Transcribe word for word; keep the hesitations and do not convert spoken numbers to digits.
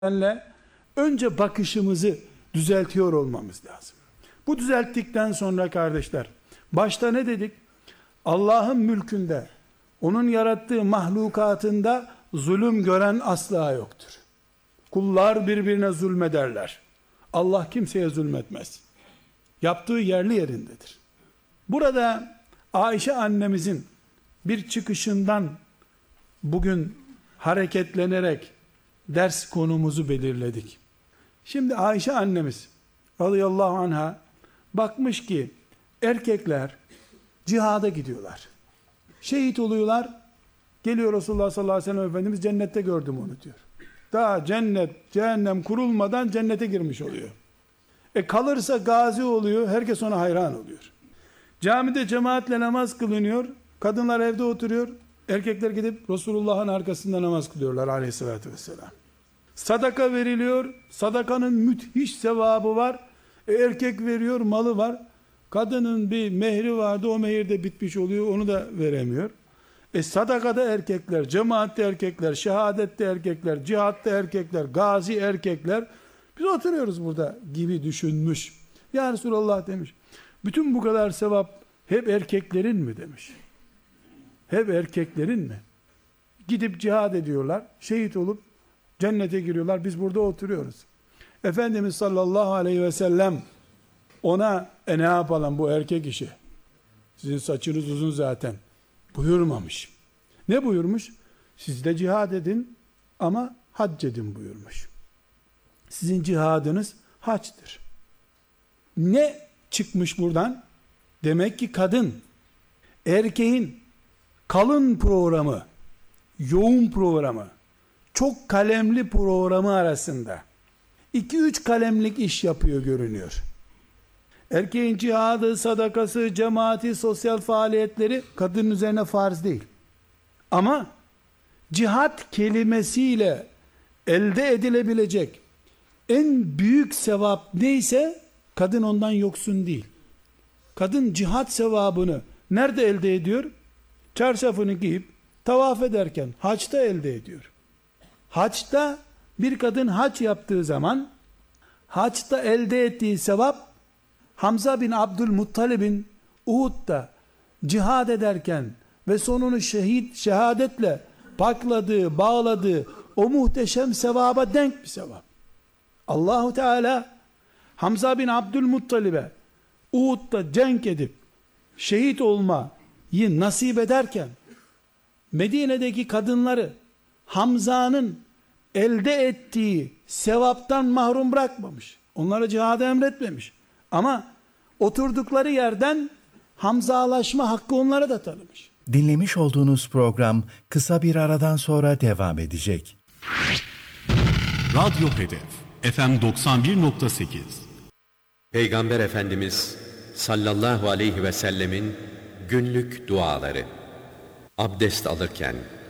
önce bakışımızı düzeltiyor olmamız lazım. Bu düzelttikten sonra kardeşler, başta ne dedik? Allah'ın mülkünde, onun yarattığı mahlukatında zulüm gören asla yoktur. Kullar birbirine zulmederler. Allah kimseye zulmetmez. Yaptığı yerli yerindedir. Burada Ayşe annemizin bir çıkışından bugün hareketlenerek ders konumuzu belirledik. Şimdi Ayşe annemiz radıyallahu anha bakmış ki erkekler cihada gidiyorlar. Şehit oluyorlar. Geliyor Resulullah sallallahu aleyhi ve sellem Efendimiz, cennette gördüm onu diyor. Daha cennet, cehennem kurulmadan cennete girmiş oluyor. E kalırsa gazi oluyor. Herkes ona hayran oluyor. Camide cemaatle namaz kılınıyor. Kadınlar evde oturuyor. Erkekler gidip Resulullah'ın arkasında namaz kılıyorlar aleyhissalatü vesselam. Sadaka veriliyor. Sadakanın müthiş sevabı var. E erkek veriyor, malı var. Kadının bir mehri vardı, o mehir de bitmiş oluyor, onu da veremiyor. E sadakada erkekler, cemaatte erkekler, şehadette erkekler, cihatta erkekler, gazi erkekler. Biz oturuyoruz burada gibi düşünmüş. Ya Resulallah demiş, bütün bu kadar sevap hep erkeklerin mi demiş. Hep erkeklerin mi? Gidip cihad ediyorlar, şehit olup cennete giriyorlar, biz burada oturuyoruz. Efendimiz sallallahu aleyhi ve sellem ona e ne yapalım bu erkek işi, sizin saçınız uzun zaten buyurmamış. Ne buyurmuş? Siz de cihad edin ama hac edin buyurmuş. Sizin cihadınız haçtır. Ne çıkmış buradan? Demek ki kadın erkeğin kalın programı, yoğun programı, çok kalemli programı arasında iki üç kalemlik iş yapıyor görünüyor. Erkeğin cihadı, sadakası, cemaati, sosyal faaliyetleri kadının üzerine farz değil. Ama cihat kelimesiyle elde edilebilecek en büyük sevap neyse kadın ondan yoksun değil. Kadın cihat sevabını nerede elde ediyor? Çarşafını giyip tavaf ederken haçta elde ediyor. Haçta bir kadın haç yaptığı zaman haçta elde ettiği sevap Hamza bin Abdülmuttalib'in Uhud'da cihad ederken ve sonunu şehit şehadetle pakladığı, bağladığı o muhteşem sevaba denk bir sevap. Allahu Teala Hamza bin Abdülmuttalib'e Uhud'da cenk edip şehit olmayı nasip ederken Medine'deki kadınları Hamza'nın elde ettiği sevaptan mahrum bırakmamış. Onlara cihada emretmemiş. Ama oturdukları yerden Hamzalaşma hakkı onlara da tanımış. Dinlemiş olduğunuz program kısa bir aradan sonra devam edecek. Radyo Hedef F M doksan bir nokta sekiz. Peygamber Efendimiz sallallahu aleyhi ve sellemin günlük duaları. Abdest alırken,